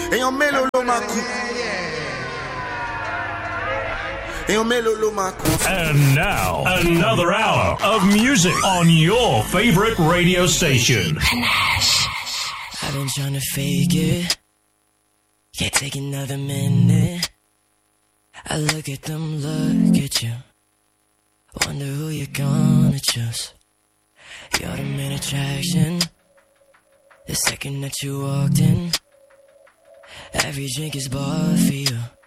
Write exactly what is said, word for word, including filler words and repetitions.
Eyon melo lo makou. Eyon melo lo makou. And now, another hour of music on your favorite radio station. I've been trying to fake it. Can't take another minute. I look at them, look at you. Wonder who you're gonna choose. You're the main attraction. The second that you walked in, every drink is bought for you.